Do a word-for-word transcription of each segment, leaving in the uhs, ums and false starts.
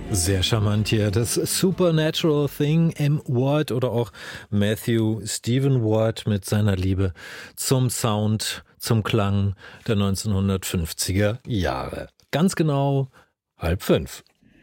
Sehr charmant hier. Das Supernatural Thing, M. Ward oder auch Matthew Stephen Ward mit seiner Liebe zum Sound, zum Klang der neunzehnhundertfünfziger Jahre. Ganz genau halb fünf.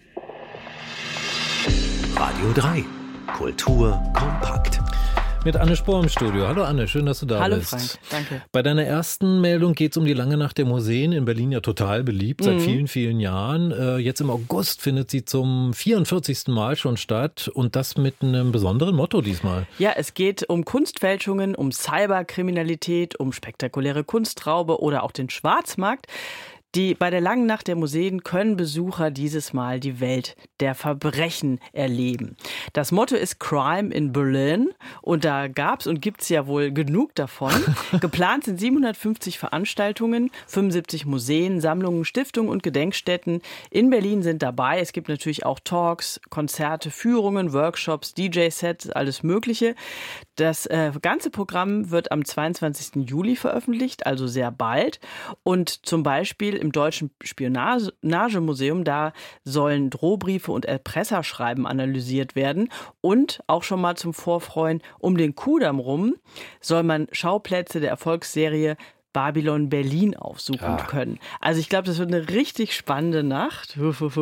Radio drei. Kultur kompakt. Mit Anne Spohr im Studio. Hallo Anne, schön, dass du da Hallo bist. Frank, danke. Bei deiner ersten Meldung geht es um die Lange Nacht der Museen, in Berlin ja total beliebt, seit mhm. vielen, vielen Jahren. Äh, jetzt im August findet sie zum vierundvierzigsten Mal schon statt und das mit einem besonderen Motto diesmal. Ja, es geht um Kunstfälschungen, um Cyberkriminalität, um spektakuläre Kunstraube oder auch den Schwarzmarkt. Die, bei der Langen Nacht der Museen können Besucher dieses Mal die Welt der Verbrechen erleben. Das Motto ist Crime in Berlin und da gab's und gibt's ja wohl genug davon. Geplant sind siebenhundertfünfzig Veranstaltungen, fünfundsiebzig Museen, Sammlungen, Stiftungen und Gedenkstätten in Berlin sind dabei. Es gibt natürlich auch Talks, Konzerte, Führungen, Workshops, D J-Sets, alles Mögliche. Das äh, ganze Programm wird am zweiundzwanzigsten Juli veröffentlicht, also sehr bald. Und zum Beispiel im Deutschen Spionagemuseum, da sollen Drohbriefe und Erpresserschreiben analysiert werden. Und auch schon mal zum Vorfreuen um den Kudamm rum soll man Schauplätze der Erfolgsserie Babylon Berlin aufsuchen ja. können. Also ich glaube, das wird eine richtig spannende Nacht.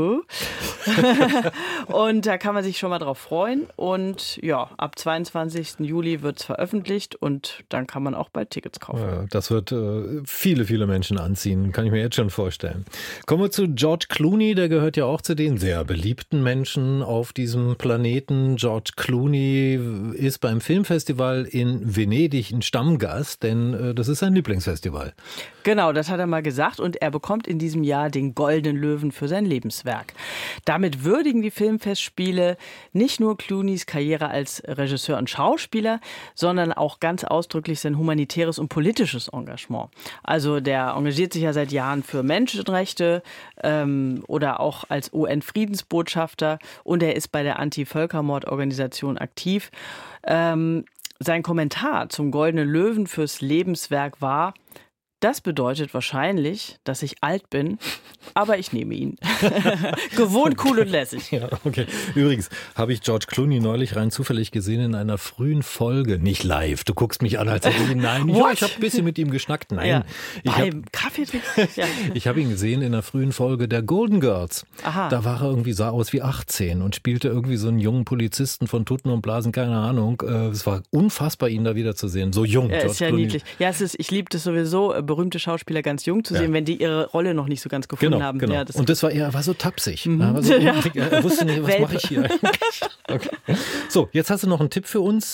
Und da kann man sich schon mal drauf freuen. Und ja, ab zweiundzwanzigsten Juli wird es veröffentlicht und dann kann man auch bald Tickets kaufen. Ja, das wird äh, viele, viele Menschen anziehen, kann ich mir jetzt schon vorstellen. Kommen wir zu George Clooney, der gehört ja auch zu den sehr beliebten Menschen auf diesem Planeten. George Clooney ist beim Filmfestival in Venedig ein Stammgast, denn äh, das ist sein Lieblingsfestival. Genau, das hat er mal gesagt und er bekommt in diesem Jahr den Goldenen Löwen für sein Lebenswerk. Damit würdigen die Filmfestspiele nicht nur Clooneys Karriere als Regisseur und Schauspieler, sondern auch ganz ausdrücklich sein humanitäres und politisches Engagement. Also der engagiert sich ja seit Jahren für Menschenrechte ähm, oder auch als U N-Friedensbotschafter und er ist bei der Anti-Völkermord-Organisation aktiv. Ähm, Sein Kommentar zum Goldenen Löwen fürs Lebenswerk war: Das bedeutet wahrscheinlich, dass ich alt bin, aber ich nehme ihn. Gewohnt, cool und lässig. Ja, okay. Übrigens habe ich George Clooney neulich rein zufällig gesehen in einer frühen Folge. Nicht live. Du guckst mich an, als hätte ich ihn. Nein, ja, ich habe ein bisschen mit ihm geschnackt. Nein. Ja. Ich Beim Kaffee ja. Ich habe ihn gesehen in einer frühen Folge der Golden Girls. Aha. Da war er irgendwie, sah aus wie achtzehn und spielte irgendwie so einen jungen Polizisten von Tutten und Blasen, keine Ahnung. Es war unfassbar, ihn da wieder zu sehen. So jung. Ja, George ist ja Clooney. niedlich. Ja, es ist, ich liebe das sowieso, berühmte Schauspieler ganz jung zu sehen, ja. wenn die ihre Rolle noch nicht so ganz gefunden genau, haben. Genau. Ja, das und das war er war so tapsig. Mhm. Er, war so ja. er wusste nicht, was mache ich hier eigentlich. Okay. So, jetzt hast du noch einen Tipp für uns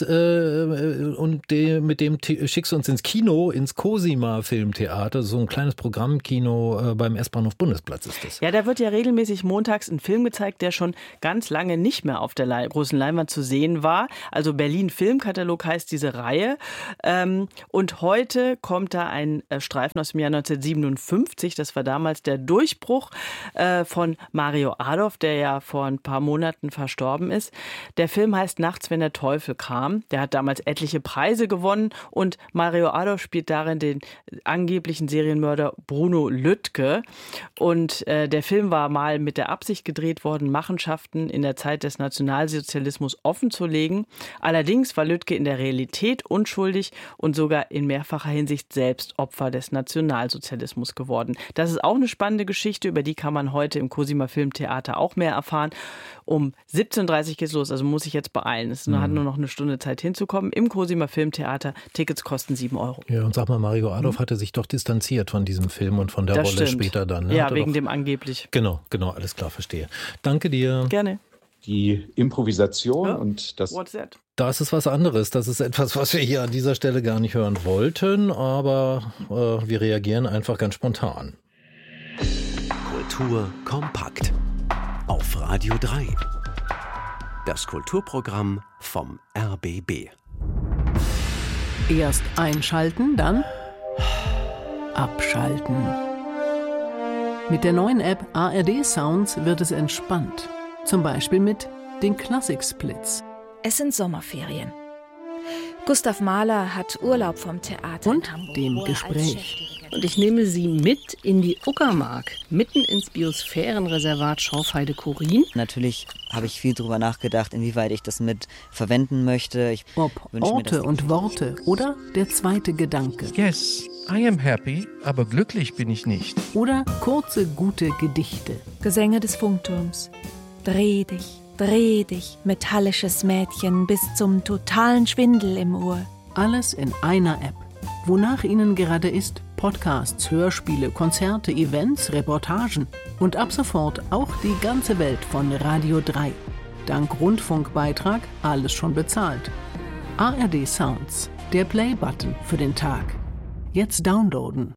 äh, und de, mit dem t- schickst du uns ins Kino, ins Cosima Filmtheater, so ein kleines Programmkino äh, beim S-Bahnhof Bundesplatz ist das. Ja, da wird ja regelmäßig montags ein Film gezeigt, der schon ganz lange nicht mehr auf der Le- großen Leinwand zu sehen war. Also Berlin Filmkatalog heißt diese Reihe. Ähm, und heute kommt da ein äh, Streifen aus dem Jahr neunzehnhundertsiebenundfünfzig. Das war damals der Durchbruch äh, von Mario Adorf, der ja vor ein paar Monaten verstorben ist. Der Film heißt Nachts, wenn der Teufel kam. Der hat damals etliche Preise gewonnen und Mario Adorf spielt darin den angeblichen Serienmörder Bruno Lüttke. Und äh, der Film war mal mit der Absicht gedreht worden, Machenschaften in der Zeit des Nationalsozialismus offenzulegen. Allerdings war Lüttke in der Realität unschuldig und sogar in mehrfacher Hinsicht selbst Opfer des Nationalsozialismus geworden. Das ist auch eine spannende Geschichte, über die kann man heute im Cosima Filmtheater auch mehr erfahren. Um siebzehn Uhr dreißig geht's los, also muss ich jetzt beeilen. Es mhm. hat nur noch eine Stunde Zeit hinzukommen. Im Cosima Filmtheater, Tickets kosten sieben Euro. Ja, und sag mal, Mario Adorf mhm. hatte sich doch distanziert von diesem Film und von der das Rolle stimmt. später dann. Ne? Ja, Hatte wegen doch... dem angeblich. Genau, genau, alles klar, verstehe. Danke dir. Gerne. Die Improvisation ja. und das... What's that? Das ist was anderes. Das ist etwas, was wir hier an dieser Stelle gar nicht hören wollten, aber äh, wir reagieren einfach ganz spontan. Kultur kompakt. Auf Radio drei. Das Kulturprogramm vom R B B. Erst einschalten, dann abschalten. Mit der neuen App A R D Sounds wird es entspannt. Zum Beispiel mit den Klassik-Splits. Es sind Sommerferien. Gustav Mahler hat Urlaub vom Theater und in Hamburg, dem Gespräch. Und ich nehme Sie mit in die Uckermark, mitten ins Biosphärenreservat Schorfheide-Chorin. Natürlich habe ich viel darüber nachgedacht, inwieweit ich das mit verwenden möchte. Ich Ob Orte und Worte oder der zweite Gedanke. Yes, I am happy, aber glücklich bin ich nicht. Oder kurze, gute Gedichte. Gesänge des Funkturms. Dreh dich, dreh dich, metallisches Mädchen, bis zum totalen Schwindel im Ohr. Alles in einer App. Wonach Ihnen gerade ist, Podcasts, Hörspiele, Konzerte, Events, Reportagen und ab sofort auch die ganze Welt von Radio drei. Dank Rundfunkbeitrag alles schon bezahlt. A R D Sounds, der Play-Button für den Tag. Jetzt downloaden.